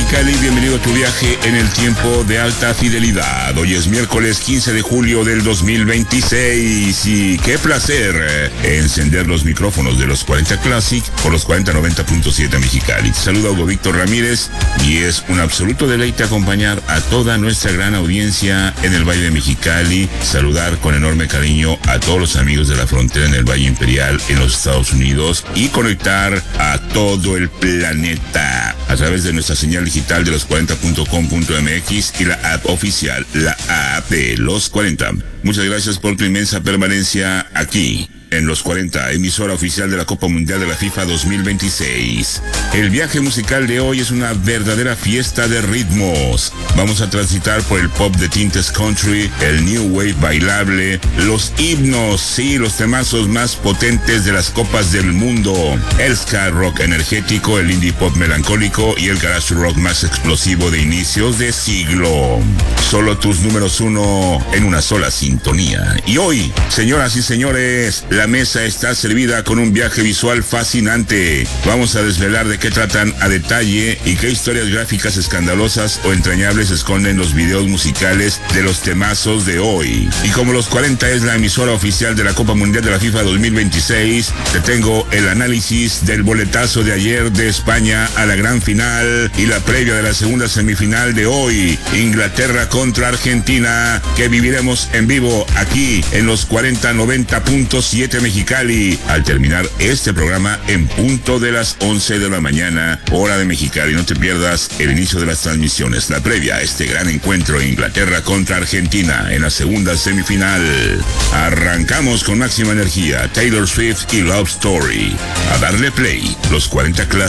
Mexicali, bienvenido a tu viaje en el tiempo de alta fidelidad. Hoy es miércoles 15 de julio del 2026 y qué placer encender los micrófonos de los 40 Classic por los 4090.7 Mexicali. Te saluda Hugo Víctor Ramírez y es un absoluto deleite acompañar a toda nuestra gran audiencia en el Valle de Mexicali, saludar con enorme cariño a todos los amigos de la frontera en el Valle Imperial en los Estados Unidos y conectar a todo el planeta a través de nuestra señal digital de los 40.com.mx y la app oficial, la app de los 40. Muchas gracias por tu inmensa permanencia aquí en los 40, emisora oficial de la Copa Mundial de la FIFA 2026. El viaje musical de hoy es una verdadera fiesta de ritmos. Vamos a transitar por el pop de tintes country, el new wave bailable, los himnos, sí, los temazos más potentes de las copas del mundo, el ska rock energético, el indie pop melancólico y el garage rock más explosivo de inicios de siglo. Solo tus números uno en una sola sintonía. Y hoy, señoras y señores, la mesa está servida con un viaje visual fascinante. Vamos a desvelar de qué tratan a detalle y qué historias gráficas escandalosas o entrañables esconden los videos musicales de los temazos de hoy. Y como los 40 es la emisora oficial de la Copa Mundial de la FIFA 2026, te tengo el análisis del boletazo de ayer de España a la gran final y la previa de la segunda semifinal de hoy, Inglaterra contra Argentina, que viviremos en vivo aquí en los 4090.7 Mexicali, al terminar este programa en punto de las 11 de la mañana, hora de Mexicali. No te pierdas el inicio de las transmisiones, la previa a este gran encuentro Inglaterra contra Argentina en la segunda semifinal. Arrancamos con máxima energía, Taylor Swift y Love Story. A darle play, los 40 Classic.